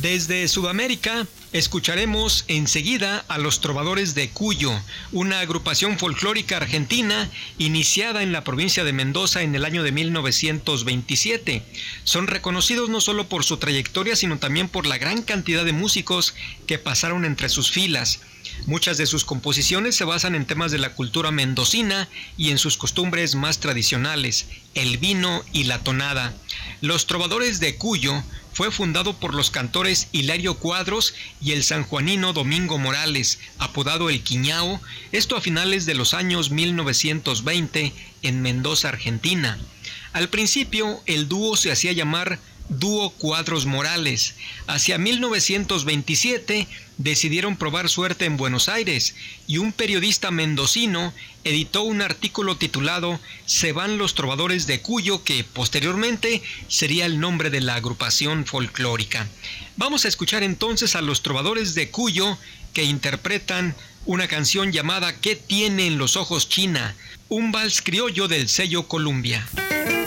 Desde Sudamérica escucharemos enseguida a los Trovadores de Cuyo, una agrupación folclórica argentina iniciada en la provincia de Mendoza en el año de 1927. Son reconocidos no solo por su trayectoria, sino también por la gran cantidad de músicos que pasaron entre sus filas. Muchas de sus composiciones se basan en temas de la cultura mendocina y en sus costumbres más tradicionales, el vino y la tonada. Los Trovadores de Cuyo fue fundado por los cantores Hilario Cuadros y el sanjuanino Domingo Morales, apodado El Quiñao, esto a finales de los años 1920 en Mendoza, Argentina. Al principio, el dúo se hacía llamar Dúo Cuadros Morales. Hacia 1927 decidieron probar suerte en Buenos Aires y un periodista mendocino editó un artículo titulado Se van los Trovadores de Cuyo, que posteriormente sería el nombre de la agrupación folclórica. Vamos a escuchar entonces a los Trovadores de Cuyo, que interpretan una canción llamada ¿Qué tiene en los ojos China?, un vals criollo del sello Columbia.